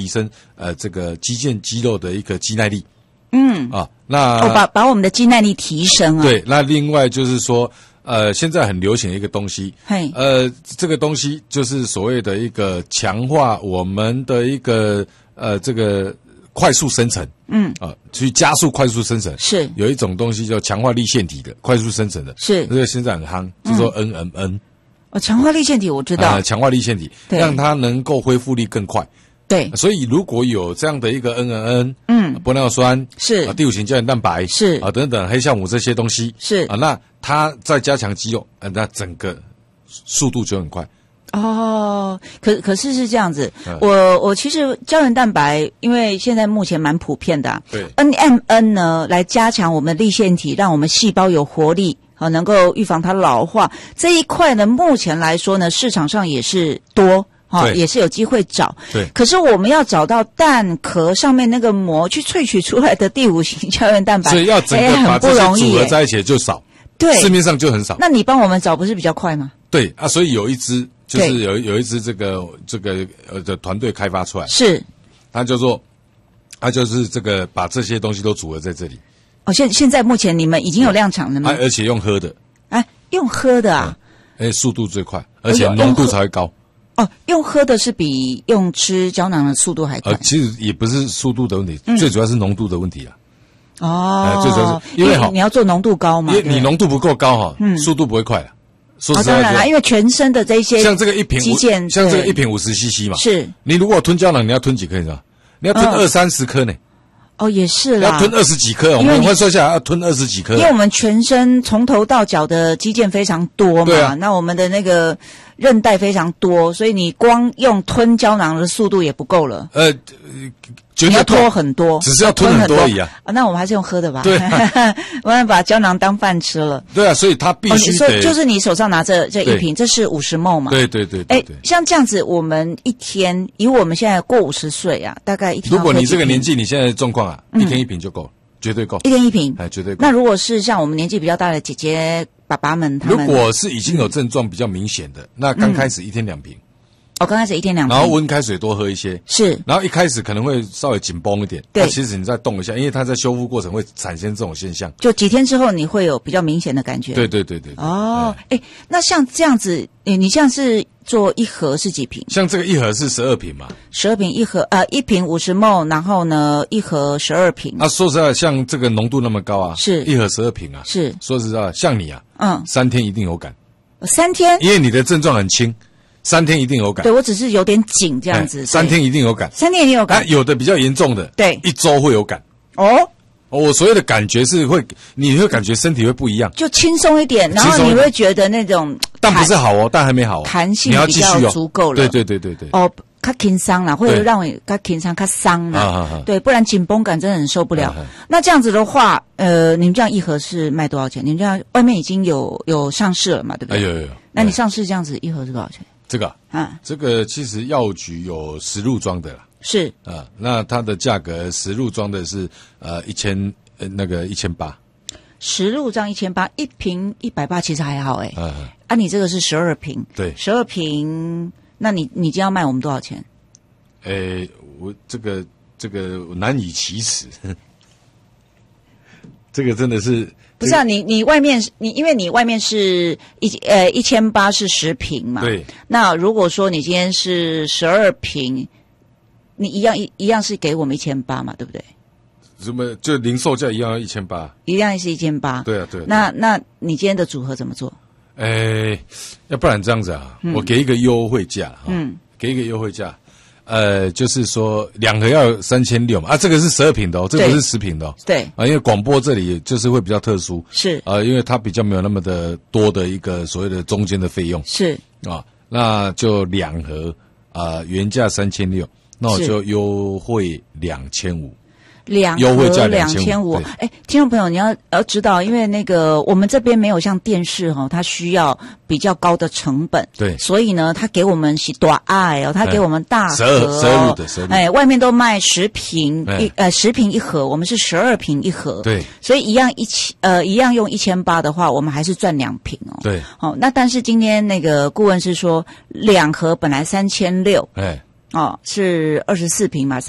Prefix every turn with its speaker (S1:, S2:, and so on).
S1: 升这个肌腱肌肉的一个肌耐力。
S2: 那把我们的肌耐力提升啊。
S1: 对，那另外就是说现在很流行的一个东西，这个东西就是所谓的一个强化我们的一个这个快速生成，去加速快速生成。是有一种东西叫强化粒线体的快速生成的，是这个现在很夯，就说 NMN。
S2: 强化粒线体我知道，
S1: 强化粒线体让它能够恢复力更快。对，所以如果有这样的一个 NMN，玻尿酸是第5型胶原蛋白是等等黑酵母这些东西是那它再加强肌肉，那整个速度就很快。
S2: 可是这样子，我其实胶原蛋白，因为现在目前蛮普遍的，对 NMN 呢来加强我们的粒线体，让我们细胞有活力。能够预防它老化这一块呢，目前来说呢，市场上也是多，也是有机会找。对，可是我们要找到蛋壳上面那个膜去萃取出来的第5型胶原蛋白，
S1: 所以要整个把这些组合在一起就少，对，市面上就很少。
S2: 那你帮我们找不是比较快吗？
S1: 对啊，所以有一支就是有一支这个的团队开发出来，是它就是这个把这些东西都组合在这里。
S2: 现在目前你们已经有量产了吗？
S1: 而且用喝的。
S2: 用喝的啊？
S1: 速度最快，而且浓度才会高。
S2: 用喝的是比用吃胶囊的速度还快。
S1: 其实也不是速度的问题，最主要是浓度的问题
S2: 啊。
S1: 最主要是因为
S2: 你要做浓度高嘛，
S1: 因为你浓度不够高速度不会快了。说实在
S2: 当然啦，因为全身的这些
S1: 像这个一瓶50cc 嘛，是你如果吞胶囊，你要吞几颗？你知道？你要吞20-30颗呢。
S2: 也是啦，
S1: 要吞20几颗，我们换算下来要吞20几颗。
S2: 因为我们全身从头到脚的肌腱非常多嘛，那我们的那个韧带非常多，所以你光用吞胶囊的速度也不够了。你要拖很多，
S1: 只是要吞很多而已啊。
S2: 那我们还是用喝的吧。
S1: 对，
S2: 我们把胶囊当饭吃了。
S1: 对啊，所以它必须得。
S2: 就是你手上拿着这一瓶，这是50ml 嘛？
S1: 对。
S2: 像这样子，我们一天以我们现在过50岁啊，大概一天。
S1: 如果你这个年纪，你现在的状况一天1瓶就够了，绝对够。
S2: 一天1瓶，
S1: 绝对够。
S2: 那如果是像我们年纪比较大的姐姐、爸爸们，他们
S1: 如果是已经有症状比较明显的，那刚开始1天2瓶。
S2: 刚开始1天2瓶，
S1: 然后温开水多喝一些，
S2: 是。
S1: 然后一开始可能会稍微紧绷一点，对。其实你再动一下，因为它在修复过程会产生这种现象。
S2: 就几天之后，你会有比较明显的感觉。
S1: 对。
S2: 那像这样子，你像是做一盒是几瓶？
S1: 像这个一盒是12瓶嘛
S2: ？12瓶一盒，一瓶50ml，然后呢，一盒12瓶。
S1: 说实在，像这个浓度那么高啊，是一盒12瓶啊，是。说实在，像你啊，3天一定有感。
S2: 3天？
S1: 因为你的症状很轻。3天一定有感，
S2: 对我只是有点紧这样子。
S1: 3天一定有感
S2: ，3天一定有感。
S1: 有的比较严重的，
S2: 对，1
S1: 周会有感。我所谓的感觉是你会感觉身体会不一样，
S2: 就轻松一点，然后你会觉得那种，
S1: 但不是好但还没好，
S2: 弹性比较足够了。
S1: 对。
S2: 较轻松啦，或者让我较轻松、较伤啦。对，不然紧绷感真的很受不了。那这样子的话，你们这样一盒是卖多少钱？你们这样外面已经有上市了嘛？对不对？
S1: 有。
S2: 那你上市这样子一盒是多少钱？
S1: 这个其实药局有实入装的啦，
S2: 是
S1: 那它的价格实入装的是1800，
S2: 实入装1800，一瓶180，其实还好你这个是12瓶，
S1: 对
S2: ，12瓶，那你今天要卖我们多少钱？
S1: 我这个难以启齿，这个真的是。
S2: 不是啊，你外面因为你外面是1800是10瓶嘛，对。那如果说你今天是12瓶，你一样是给我们1800嘛，对不对？
S1: 什么就零售价一样1800，
S2: 一样是1800。对。那你今天的组合怎么做？
S1: 要不然这样子啊，我给一个优惠价，给一个优惠价。就是说2盒要3600嘛，这个是12瓶的这个不是10瓶的对因为广播这里就是会比较特殊，是因为它比较没有那么的多的一个所谓的中间的费用，是那就2盒原价3600，那我就优惠2500。优惠价2500。
S2: 听众朋友，你要知道，因为那个我们这边没有像电视它需要比较高的成本，对，所以呢，他给我们是大爱他给我们大盒
S1: 12的，
S2: 外面都卖10瓶10瓶一盒，我们是12瓶一盒，对，所以一样用1800的话，我们还是赚2瓶对，那但是今天那个顾问是说2盒本来3600， 哦，是24瓶嘛。